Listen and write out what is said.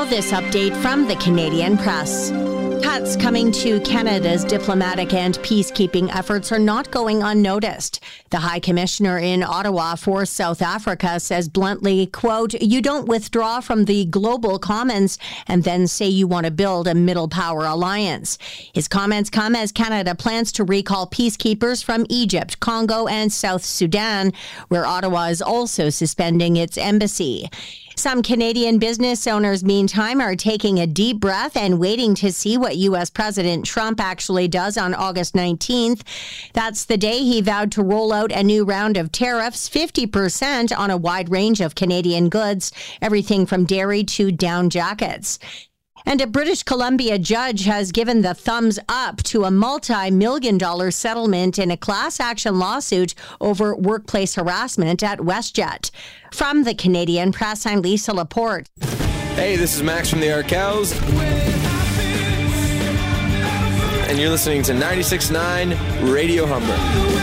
Now this update from the Canadian Press. Cuts coming to Canada's diplomatic and peacekeeping efforts are not going unnoticed. The High Commissioner in Ottawa for South Africa says bluntly, quote, "You don't withdraw from the global commons and then say you want to build a middle power alliance." His comments come as Canada plans to recall peacekeepers from Egypt, Congo, and South Sudan, where Ottawa is also suspending its embassy. Some Canadian business owners, meantime, are taking a deep breath and waiting to see what U.S. President Trump actually does on August 19th. That's the day he vowed to roll out a new round of tariffs, 50% on a wide range of Canadian goods, everything from dairy to down jackets. And a British Columbia judge has given the thumbs up to a multi-million-dollar settlement in a class action lawsuit over workplace harassment at WestJet. From the Canadian Press, I'm Lisa Laporte. Hey, this is Max from the Arkells. And you're listening to 96.9 Radio Humber.